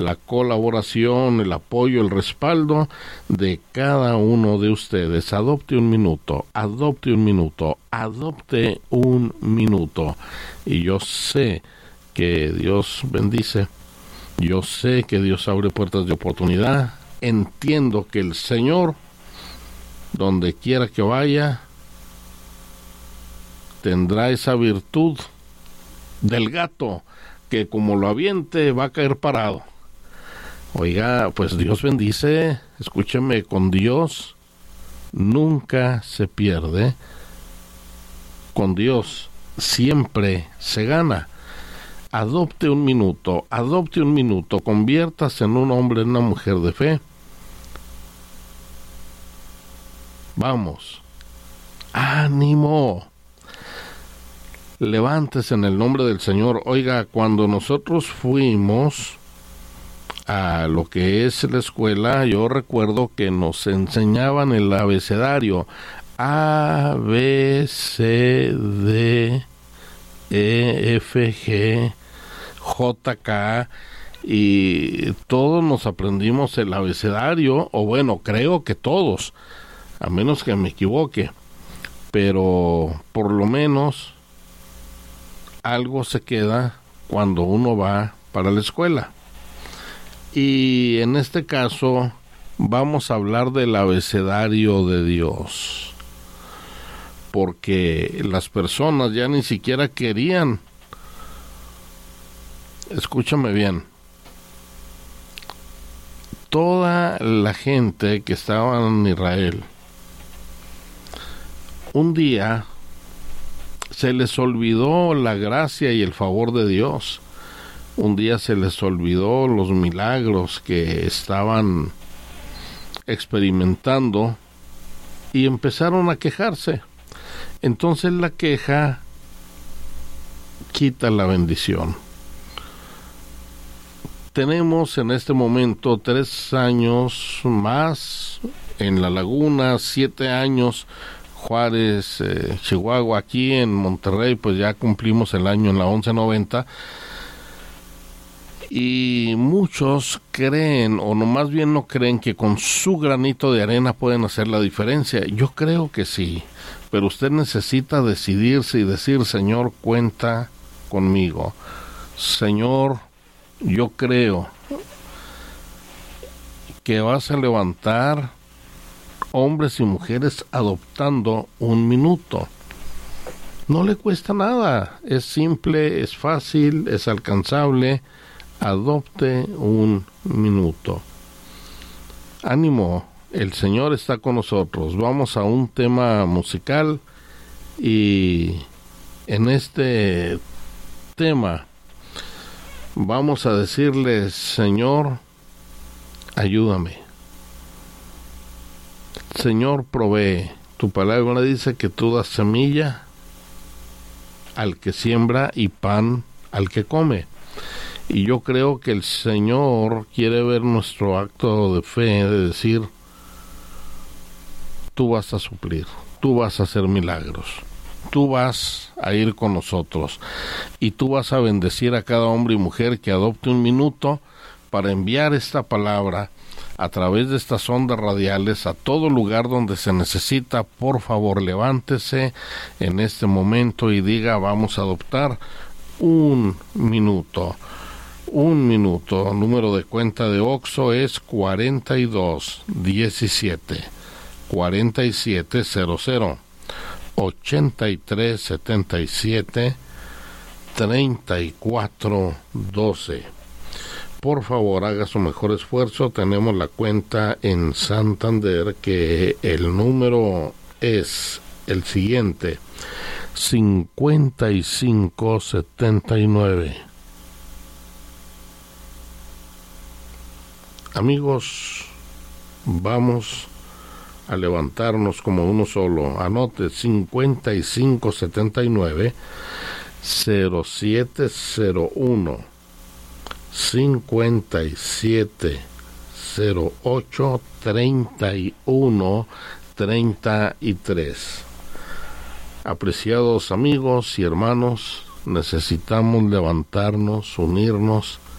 la colaboración, el apoyo, el respaldo de cada uno de ustedes. Adopte un minuto, adopte un minuto, adopte un minuto. Y yo sé que Dios bendice, yo sé que Dios abre puertas de oportunidad. Entiendo que el Señor, donde quiera que vaya, tendrá esa virtud del gato, que como lo aviente va a caer parado. Oiga, pues Dios bendice, escúcheme, con Dios nunca se pierde, con Dios siempre se gana. Adopte un minuto, conviértase en un hombre, en una mujer de fe. Vamos, ánimo, levántese en el nombre del Señor. Oiga, cuando nosotros fuimos a lo que es la escuela, yo recuerdo que nos enseñaban el abecedario: A, B, C, D, E, F, G, J, K, y todos nos aprendimos el abecedario, o bueno, creo que todos, a menos que me equivoque, pero por lo menos algo se queda cuando uno va para la escuela. Y en este caso vamos a hablar del abecedario de Dios, porque las personas ya ni siquiera querían, escúchame bien, toda la gente que estaba en Israel, un día se les olvidó la gracia y el favor de Dios. Un día se les olvidó los milagros que estaban experimentando y empezaron a quejarse. Entonces la queja quita la bendición. Tenemos en este momento 3 años más en La Laguna, 7 años Juárez, Chihuahua. Aquí en Monterrey pues ya cumplimos el año en la 1190, y muchos creen, o no, más bien no creen, que con su granito de arena pueden hacer la diferencia. Yo creo que sí, pero usted necesita decidirse y decir: Señor, cuenta conmigo. Señor, yo creo que vas a levantar hombres y mujeres adoptando un minuto. No le cuesta nada, es simple, es fácil, es alcanzable. Adopte un minuto. Ánimo, el Señor está con nosotros. Vamos a un tema musical, y en este tema vamos a decirle: Señor, ayúdame. Señor, provee. Tu palabra dice que tú das semilla al que siembra y pan al que come. Y yo creo que el Señor quiere ver nuestro acto de fe, de decir: tú vas a suplir, tú vas a hacer milagros, tú vas a ir con nosotros, y tú vas a bendecir a cada hombre y mujer que adopte un minuto para enviar esta palabra a través de estas ondas radiales a todo lugar donde se necesita. Por favor, levántese en este momento y diga: vamos a adoptar un minuto. Un minuto. Número de cuenta de OXXO es 4217 4700 8377 3412. Por favor, haga su mejor esfuerzo. Tenemos la cuenta en Santander, que el número es el siguiente: 5579. Amigos, vamos a levantarnos como uno solo. Anote: 5579 0701 5708 3133. Apreciados amigos y hermanos, necesitamos levantarnos, unirnos